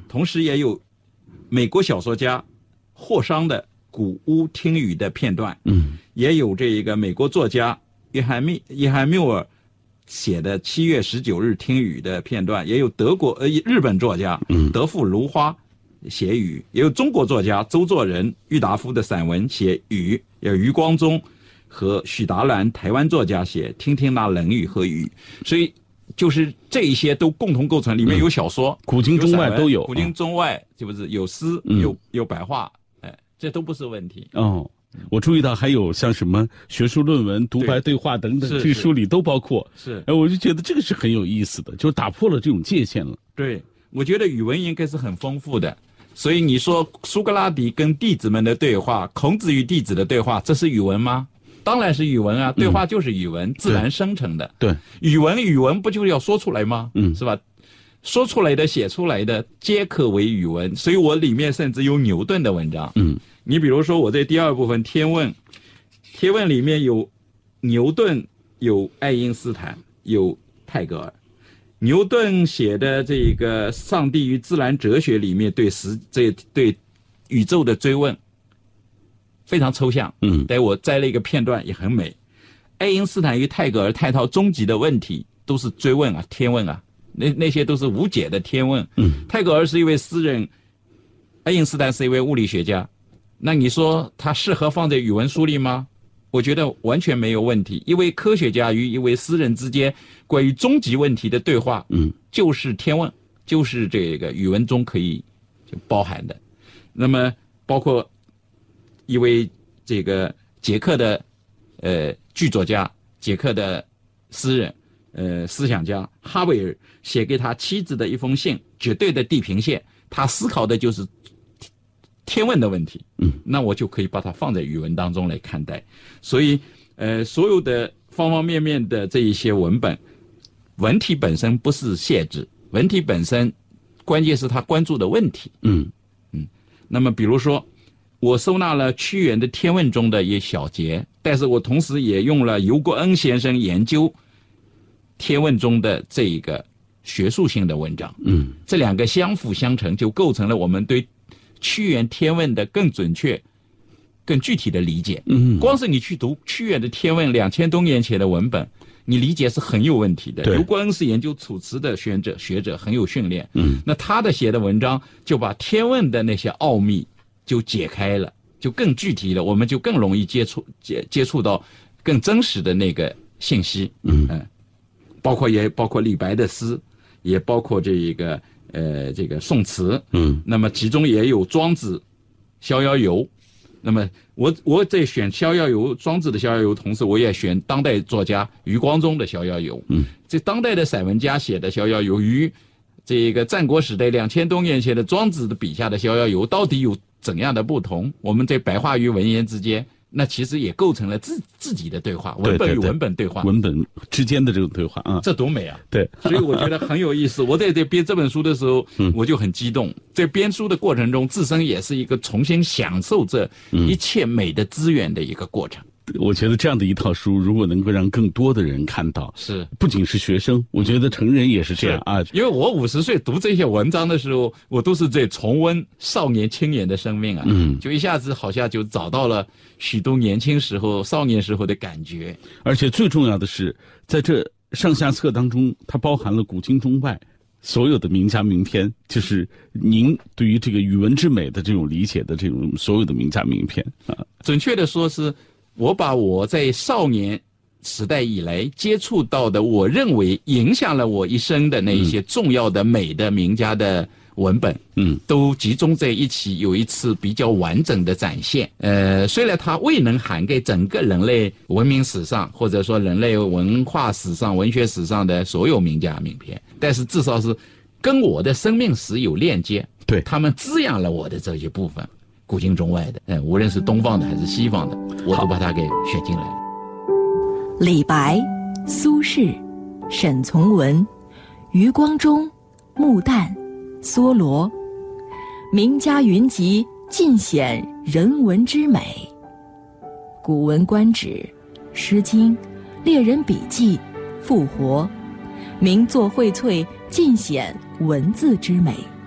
同时也有美国小说家霍桑的古屋听雨的片段，也有这个美国作家约翰缪尔写的7月19日听雨的片段，也有日本作家德富芦花写雨，也有中国作家周作人、郁达夫的散文写雨，有余光中和许达鸾台湾作家写听听那冷雨和雨，所以就是这一些都共同构成，里面有小说， 古今中外都有， 古今中外就是有诗，有白话，这都不是问题。 我注意到还有像什么学术论文、独白对话等等，这书里都包括。我就觉得这个是很有意思的，就打破了这种界限了。 对，我觉得语文应该是很丰富的。所以你说苏格拉底跟弟子们的对话，孔子与弟子的对话，这是语文吗？当然是语文啊，对话就是语文，自然生成的。 对， 语文不就是要说出来吗？是吧？说出来的、写出来的，皆可为语文。所以我里面甚至有牛顿的文章。你比如说我在第二部分天问里面有牛顿，有爱因斯坦，有泰戈尔。牛顿写的这个《上帝与自然哲学》里面对宇宙的追问非常抽象，但我摘了一个片段也很美。爱因斯坦与泰戈尔探讨终极的问题，都是追问啊，天问啊，那些都是无解的天问。泰戈尔是一位诗人，爱因斯坦是一位物理学家，那你说他适合放在语文书里吗？我觉得完全没有问题。一位科学家与一位诗人之间关于终极问题的对话，就是天问，就是这个语文中可以就包含的。那么包括一位这个捷克的剧作家，捷克的诗人，思想家哈维尔写给他妻子的一封信，绝对的地平线，他思考的就是天问的问题，那我就可以把它放在语文当中来看待。所以所有的方方面面的这一些文本，文体本身不是限制，文体本身关键是他关注的问题。那么比如说我收纳了屈原的天问中的一小节，但是我同时也用了尤国恩先生研究天问中的这一个学术性的文章。这两个相辅相成，就构成了我们对屈原天问的更准确、更具体的理解。光是你去读屈原的天问2000多年前的文本，你理解是很有问题的。尤国恩是研究楚辞的学者，很有训练。那他的写的文章就把天问的那些奥秘就解开了，就更具体了，我们就更容易接触到更真实的那个信息。包括李白的诗，也包括这个宋词。那么其中也有庄子逍遥游。那么我在选逍遥游，庄子的逍遥游，同时我也选当代作家余光中的逍遥游。这当代的散文家写的逍遥游与这个战国时代2000多年前的庄子的笔下的逍遥游到底有怎样的不同？我们在白话与文言之间，那其实也构成了自己的对话，文本与文本对话， 文本之间的这种对话啊， 这多美啊！ 对， 所以我觉得很有意思。我在编这本书的时候，我就很激动。在编书的过程中，自身也是一个重新享受这一切美的资源的一个过程。 我觉得这样的一套书，如果能够让更多的人看到，不仅是学生，我觉得成人也是这样啊。 因为我50岁读这些文章的时候，我都是在重温少年青年的生命啊，就一下子好像就找到了许多年轻时候、少年时候的感觉。 而且最重要的是，在这上下册当中，它包含了古今中外所有的名家名篇，就是您对于这个语文之美的这种理解的这种所有的名家名篇啊。 准确的说是，我把我在少年时代以来接触到的，我认为影响了我一生的那一些重要的美的名家的文本，都集中在一起，有一次比较完整的展现。虽然它未能涵盖整个人类文明史上，或者说人类文化史上、文学史上的所有名家名篇，但是至少是跟我的生命史有链接， 对， 他们滋养了我的这些部分。古今中外的，无论是东方的还是西方的，我都把它给选进来了。 李白、苏轼、沈从文、余光中、穆旦、梭罗，名家云集，尽显人文之美。《古文观止》《诗经》《猎人笔记》《复活》，名作荟萃，尽显文字之美。